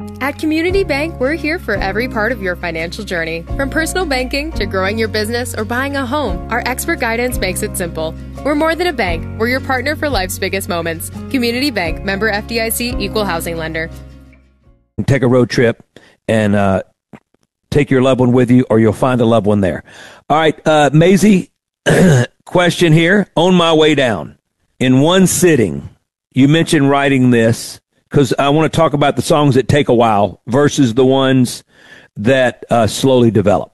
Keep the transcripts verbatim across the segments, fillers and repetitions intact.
At Community Bank, we're here for every part of your financial journey. From personal banking to growing your business or buying a home, our expert guidance makes it simple. We're more than a bank. We're your partner for life's biggest moments. Community Bank, member F D I C, equal housing lender. Take a road trip and uh, take your loved one with you, or you'll find a loved one there. All right, uh, Maisie, question here. On my way down, in one sitting, you mentioned writing this, because I want to talk about the songs that take a while versus the ones that uh, slowly develop.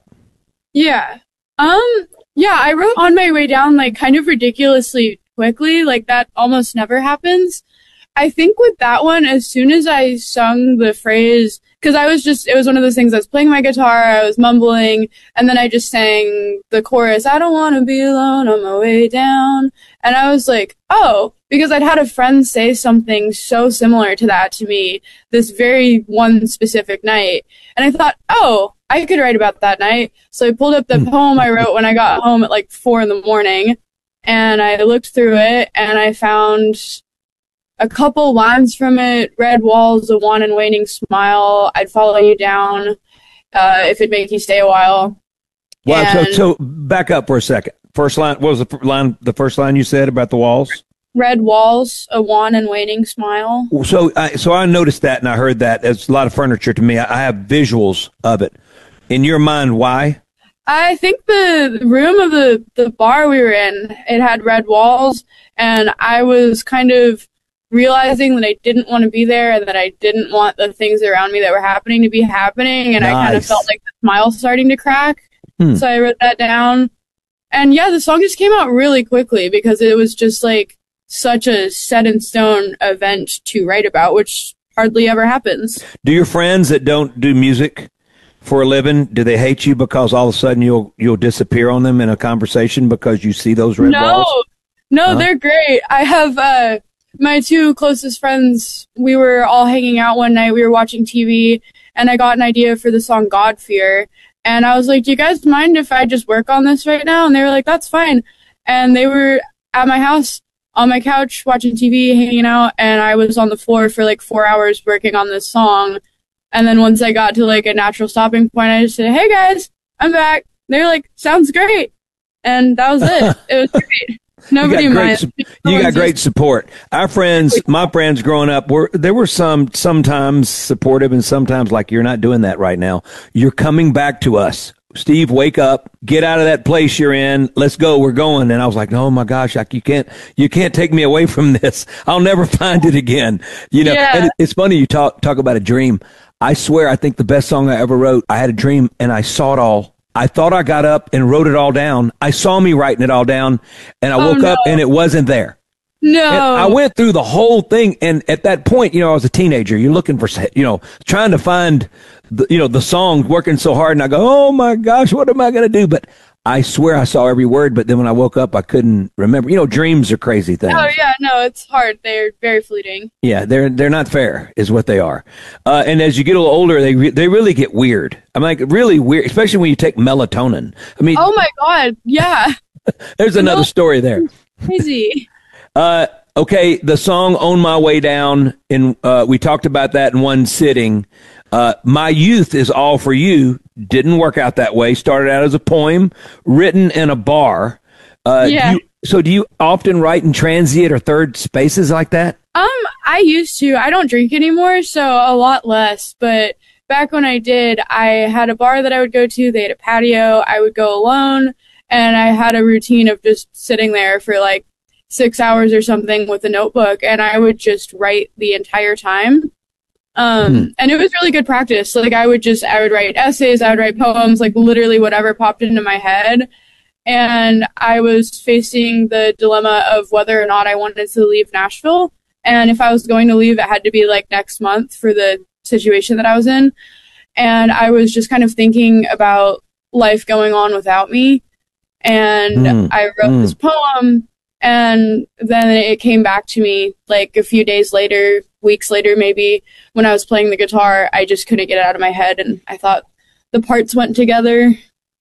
Yeah. Um. Yeah, I wrote On My Way Down, like, kind of ridiculously quickly. Like, that almost never happens. I think with that one, as soon as I sung the phrase, because I was just, it was one of those things, I was playing my guitar, I was mumbling, and then I just sang the chorus, I don't want to be alone on my way down. And I was like, oh, because I'd had a friend say something so similar to that to me this very one specific night. And I thought, oh, I could write about that night. So I pulled up the poem I wrote when I got home at like four in the morning, and I looked through it, and I found a couple lines from it: red walls, a wan and waning smile, I'd follow you down, uh, if it'd make you stay a while. Wow. And So, so back up for a second. First line, what was the fir- line? The first line you said about the walls? red walls, a wan and waning smile. So, I, so I noticed that, and I heard that. It's a lot of furniture to me. I, I have visuals of it. In your mind, why? I think the room of the, the bar we were in, it had red walls, and I was kind of realizing that I didn't want to be there and that I didn't want the things around me that were happening to be happening, and nice. I kind of felt like the smile starting to crack. Hmm. So I wrote that down. And yeah, the song just came out really quickly because it was just like such a set in stone event to write about, which hardly ever happens. Do your friends that don't do music for a living, do they hate you because all of a sudden you'll you'll disappear on them in a conversation because you see those red no, walls? No, huh? They're great. I have uh, my two closest friends. We were all hanging out one night. We were watching T V, and I got an idea for the song God Fear. And I was like, do you guys mind if I just work on this right now? And they were like, that's fine. And they were at my house on my couch watching T V, hanging out, and I was on the floor for like four hours working on this song. And then once I got to like a natural stopping point, I just said, hey guys, I'm back. They're like, sounds great. And that was it. It was great. Nobody you got great, mind. su- you got great support. Our friends, my friends growing up, were there were some sometimes supportive and sometimes like, you're not doing that right now. You're coming back to us. Steve, wake up, get out of that place you're in. Let's go. We're going. And I was like, oh my gosh, I, you can't, you can't take me away from this. I'll never find it again. You know, yeah. And it, it's funny you talk, talk about a dream. I swear, I think the best song I ever wrote, I had a dream and I saw it all. I thought I got up and wrote it all down. I saw me writing it all down, and I oh, woke no. up and it wasn't there. No. And I went through the whole thing. And at that point, you know, I was a teenager. You're looking for, you know, trying to find, the, you know, the song, working so hard. And I go, oh my gosh, what am I going to do? But I swear I saw every word. But then when I woke up, I couldn't remember. You know, dreams are crazy things. Oh yeah, no, it's hard. They're very fleeting. Yeah, they're they're not fair, is what they are. Uh, and as you get a little older, they re- they really get weird. I'm like really weird, especially when you take melatonin. I mean, oh my god, yeah. There's another no, story there. Crazy. Uh, okay, the song "On My Way Down," in uh, we talked about that in one sitting. Uh, My Youth Is All For You didn't work out that way. Started out as a poem written in a bar. Uh, yeah. Do you, so do you often write in transient or third spaces like that? Um, I used to. I don't drink anymore, so a lot less. But back when I did, I had a bar that I would go to. They had a patio. I would go alone, and I had a routine of just sitting there for like six hours or something with a notebook, and I would just write the entire time. Um, hmm. And it was really good practice. Like I would just, I would write essays, I would write poems, like literally whatever popped into my head. And I was facing the dilemma of whether or not I wanted to leave Nashville. And if I was going to leave, it had to be like next month for the situation that I was in. And I was just kind of thinking about life going on without me. And mm. I wrote mm. this poem, and then it came back to me like a few days later, weeks later maybe, when I was playing the guitar. I just couldn't get it out of my head, and I thought the parts went together.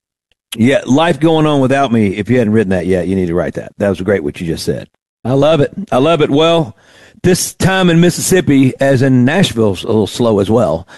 Yeah, life going on without me. If you hadn't written that yet, you need to write that. That was great what you just said. I love it. I love it. Well, this time in Mississippi, as in Nashville's a little slow as well.